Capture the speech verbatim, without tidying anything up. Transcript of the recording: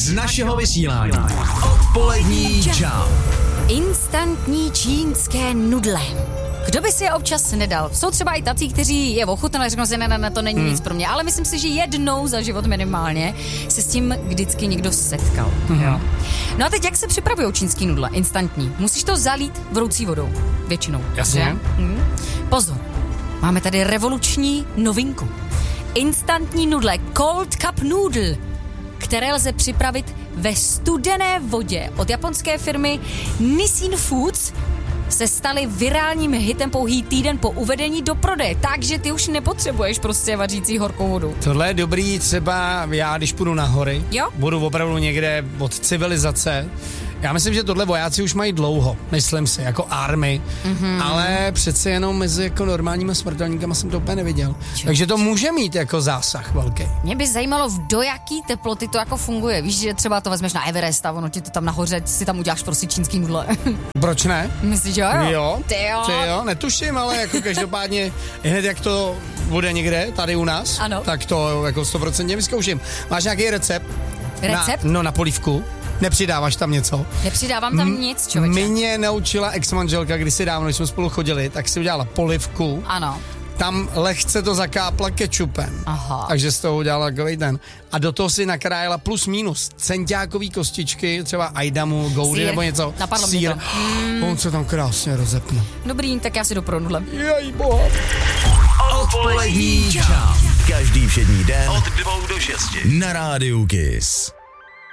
z našeho vysílání. Odpolední čau. Instantní čínské nudle. Kdo by si je občas nedal? Jsou třeba i tací, kteří je ochutnali a řeknou si, ne, ne, ne, to není hmm. nic pro mě. Ale myslím si, že jednou za život minimálně se s tím vždycky někdo setkal. Hmm. Jo. No a teď jak se připravují čínský nudle? Instantní. Musíš to zalít vroucí vodou. Většinou. Jasně. Hmm. Pozor. Máme tady revoluční novinku. Instantní nudle. Cold cup noodle, které lze připravit ve studené vodě od japonské firmy Nissin Foods, se staly virálním hitem pouhý týden po uvedení do prodeje, takže ty už nepotřebuješ prostě vařící horkou vodu. Tohle je dobrý třeba já, když půjdu na hory, jo? Budu opravdu někde od civilizace. Já myslím, že tohle vojáci už mají dlouho, myslím si, jako army, mm-hmm. ale přece jenom mezi jako normálníma smrtelníkama jsem to úplně neviděl. Čo? Takže to může mít jako zásah velký. Mě by zajímalo, v do jaký teploty to jako funguje. Víš, že třeba to vezmeš na Everest a ono ti to tam nahoře, si tam uděláš prostě čínský nudle. Proč ne? Myslíš, že jo? Jo, ty jo. Ty jo, netuším, ale jako každopádně hned jak to bude někde, tady u nás, ano. Tak to jako sto procent vyzkouším. Máš nějaký recept? Recept? Na, no na polívku. Nepřidáváš tam něco? Nepřidávám tam M- nic, člověče. Mě naučila ex-manželka, když si dávno, když jsme spolu chodili, tak si udělala polivku. Ano. Tam lehce to zakápla kečupem. Aha. Takže z toho udělala takový ten. A do toho si nakrájela plus minus centiákový kostičky, třeba ajdamu, goudy nebo něco. Napadlo sír. mě to. Mm. On se tam krásně rozepne. Dobrý, tak já si jdu pro nudle. Jej boha. Odpolední čau. Každý všední den od dvou do šesti na rádiu Kiss.